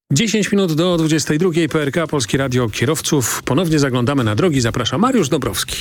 10 minut do 22. PRK Polskie Radio Kierowców. Ponownie zaglądamy na drogi. Zaprasza Mariusz Dąbrowski.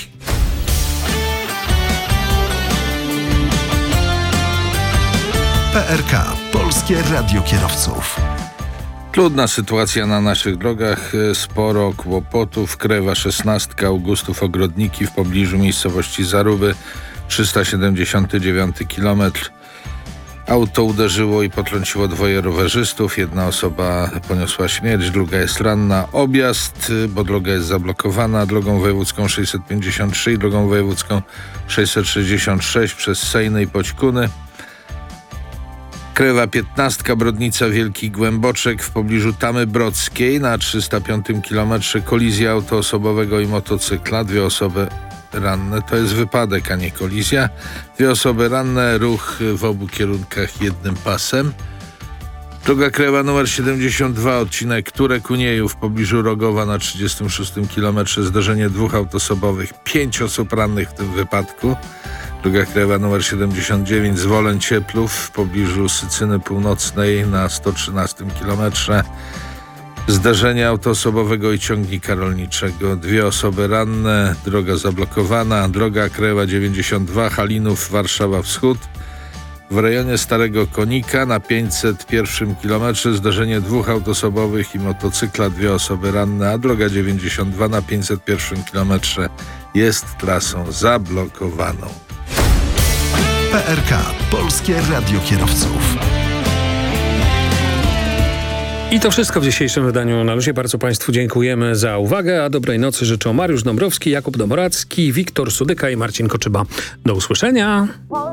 PRK Polskie Radio Kierowców. Trudna sytuacja na naszych drogach, sporo kłopotów. Krewa 16, Augustów Ogrodniki w pobliżu miejscowości Zaruby, 379 km. Auto uderzyło i potrąciło dwoje rowerzystów. Jedna osoba poniosła śmierć, druga jest ranna. Objazd, bo droga jest zablokowana, drogą wojewódzką 653 i drogą wojewódzką 666 przez Sejny i Poćkuny. Krewa 15, Brodnica Wielki Głęboczek w pobliżu Tamy Brodzkiej na 305 km. Kolizja auto osobowego i motocykla, 2 osoby ranne. To jest wypadek, a nie kolizja. 2 osoby ranne, ruch w obu kierunkach jednym pasem. Droga krajowa nr 72, odcinek Turek-Uniejów w pobliżu Rogowa na 36 km. Zdarzenie 2 aut osobowych, 5 osób rannych w tym wypadku. Droga krajowa nr 79, Zwoleń-Cieplów w pobliżu Sycyny Północnej na 113 km. Zdarzenie auto osobowego i ciągnika rolniczego. 2 osoby ranne, droga zablokowana. Droga krajowa 92, Halinów, Warszawa Wschód. W rejonie Starego Konika na 501 km zdarzenie 2 aut osobowych i motocykla, 2 osoby ranne, a droga 92 na 501 km jest trasą zablokowaną. PRK Polskie Radio Kierowców. I to wszystko w dzisiejszym wydaniu Na Luzie. Bardzo Państwu dziękujemy za uwagę, a dobrej nocy życzą Mariusz Dąbrowski, Jakub Domoracki, Wiktor Sudyka i Marcin Koczyba. Do usłyszenia.